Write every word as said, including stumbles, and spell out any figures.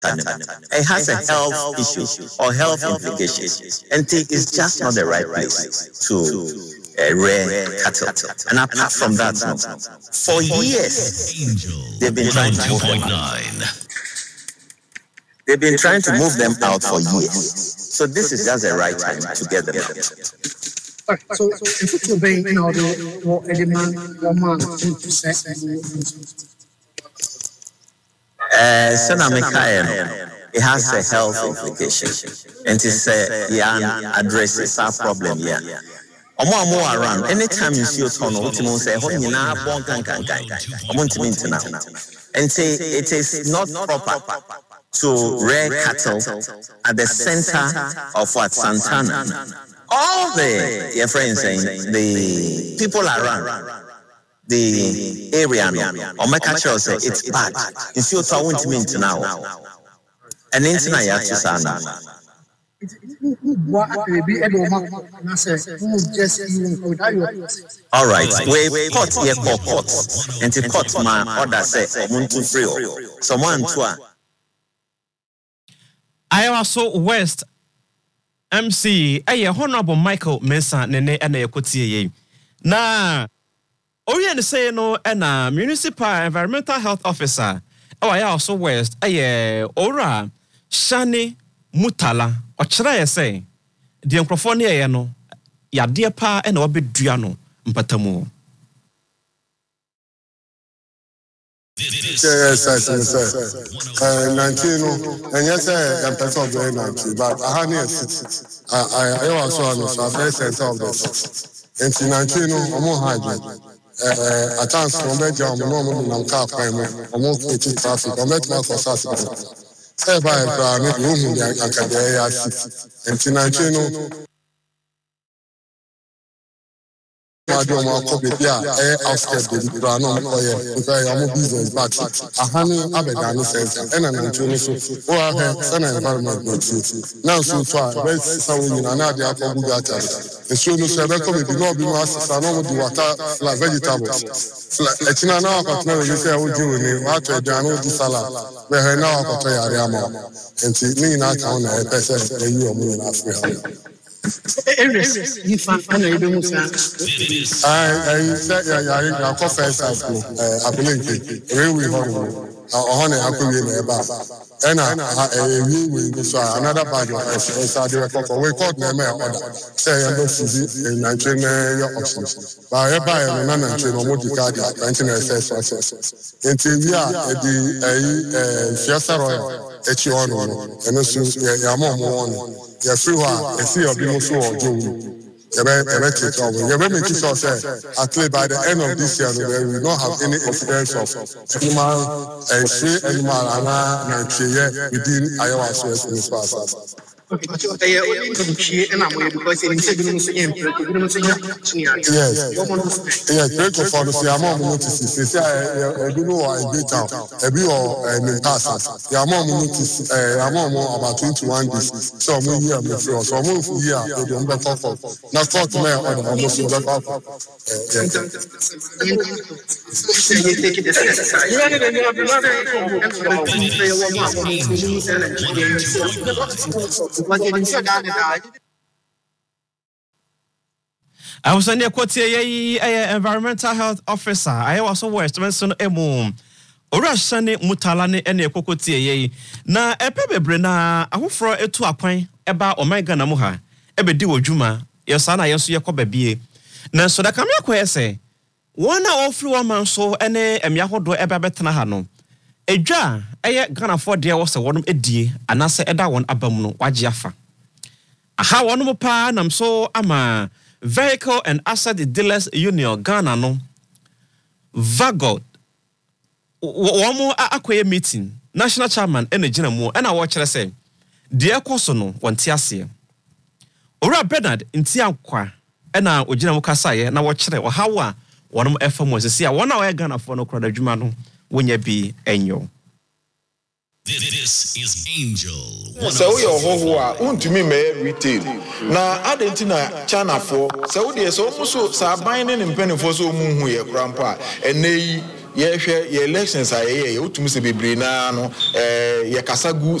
It has a health issue or health implication, and it's just not the right place to uh, rear cattle. And apart from that, no, for years they've been trying to move them out. They've been trying to move them out for years. So this is just the right time to get them out. So, if it's obeying in order for a demand, one to set. Uh, it has a health implication, and it's a yeah, addresses our problem here. Omo omo around. Anytime you see a ton of people say, "Oh, you know, bon can can can," and say it is not proper to rear cattle at the center of what Santana. All the your friends saying the people around the area or my catcher say it's bad. You see what I want to mean now. And then I have to say all right, we cut here for cut, and to cut my order say want to free. Someone to Iowa so West M C eh Honorable Michael Mensah nene ena yekotie ye. Na Orion say no ena Municipal Environmental Health Officer Iowa so West eh Ora Shani Mutala ochira ye say de nkrofo ne ye no yade pa ena obedua no mpatamu. Yes, yes, yes, yes. Uh, nineteen, and yes, I'm person of the nineteen, but I had near six. I I also understand the center of this. And nineteen, I'm more hybrid. Uh, a chance from the job, no more than car payment, almost eighty traffic, or met my for Saturday. Say by a brand new room, I can get six. And nineteen. I don't want to be there. I asked the brand on oil because I'm a business, but a honey Abedan center and an Antonio who are an environment. Now, so far, let's say we are not there for Bugata. The show no seven come be no be no assist, I know the water like vegetables. Like China now, but now you say, I would do it. What I do, I know the salad. Where now, I tell you, I am. And to me, not on a person, you are more in Africa. Areas, you find I said, I confess, I believe really horrible. On a happy about. And I will so another bag of us. We called them say, I don't see in Nigeria options. But I buy a man and train on Moticardia, nineteen success. Until we are at the Fiesta Royal, H one, and also Yamon. Yes, you are. I see your beautiful or you better take over. You better make sure that at least by the end of this year, we will not have any incidents of animal and free animal and within Iowa West in this process. Yes. Yes, great for the Yamon notices. They say, I don't know why they town. A bit or in Passas. Yamon notice, Yamon about twenty-one days. So, we hear me through. So, move here, they don't back off. Now, talk to me on the almost back off. I was on the quote environmental health officer. I also West Menson Emu. Ora Shani Mutalani and Ekokotie ye. Na epebebre na ahofro etu akwan eba omega na muha. Ebe di wodwuma. Yesana yeso yekoba bie. Na so da kamya kwa ese. Wona ofri wa manso ene emya hodo eba betena ha no. Edwa eye Ghana for de wo se wonum edie anase eda won abam no wagye afa. Aha wonum pa nam so ama Vehicle and Asset Dealers Union Ghana no Vagot Womo akwaye meeting national chairman ene gina mu ena wo kire say de ekoso no wonte ase Ora Bernard nti akwa ena ogina mu kasaye na wo kire ohawa wonom efa mu sese a wona wo Ghana for no kro da dwuma no wonya bi enyo. This is Angel. So we are who are untumi me retail. Na adentina China for so dey so so sa binding in penny for so mu hu ye krampa. Ene yɛhwɛ yɛ elections a yɛyɛ yɛwotumi sɛ bebree naa no eh yɛkasa gu